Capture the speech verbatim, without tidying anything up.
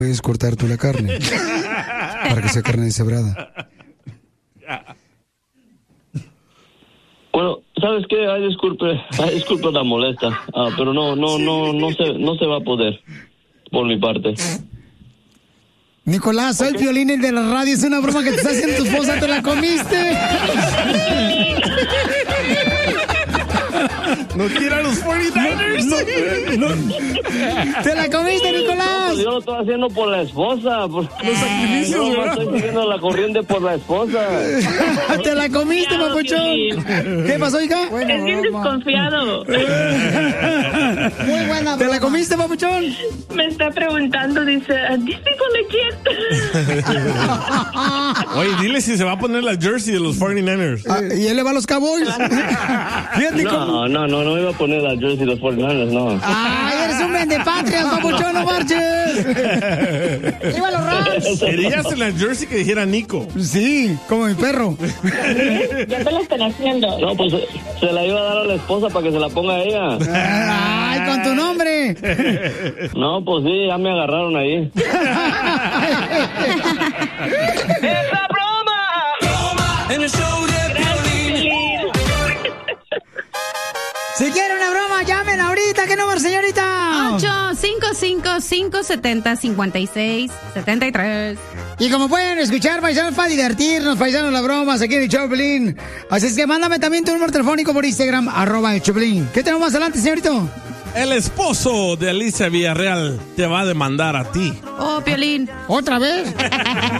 puedes cortar tú la carne para que sea carne deshebrada. Bueno, ¿sabes qué? Ay, disculpe, ay, disculpe la molesta, ah, pero no, no, no, no se, no se va a poder, por mi parte. Nicolás, soy okay. Piolín, el de la radio. Es una broma que te está haciendo tu esposa. ¿Te la comiste? No quiero a los cuarenta y nueve ers. No, no, no. ¿Te la comiste, Nicolás? No, pues yo lo estoy haciendo por la esposa. Por... Los sacrificios, yo no estoy siguiendo la corriente por la esposa. ¿Te la comiste, papuchón? ¿Qué pasó, hija? Bueno, es bien desconfiado. Muy buena. ¿Te la comiste, papuchón? Me está preguntando, dice, ¿these people legit? Oye, dile si se va a poner la jersey de los cuarenta y nueve ers. Ah, ¿y él le va a los Cowboys? Fíjate no, cómo... no, no, no iba a poner la jersey de los cuarenta y nueve ers, no. ¡Ay, eres un vendepatrias, papuchón, no marches! ¡Viva los Rams! Querías en la jersey que dijera Nico. Sí, como mi perro. Ya te lo están haciendo. No, pues se la iba a dar a la esposa para que se la ponga a ella. ¡Ay, con tu nombre! No, pues sí, ya me agarraron ahí. ¡Es la broma! ¡Broma! En el show de Piolín. Si quiere una broma, llamen ahorita. ¿Qué número, señorita? ocho cinco cinco, cinco siete cero, cinco seis siete tres. Y como pueden escuchar, paisanos, para divertirnos, paisanos, las bromas aquí en el Choplin. Así es que mándame también tu número telefónico por Instagram, arroba el Choplin. ¿Qué tenemos más adelante, señorito? El esposo de Alicia Villarreal te va a demandar a ti. Oh, Piolín. ¿Otra vez?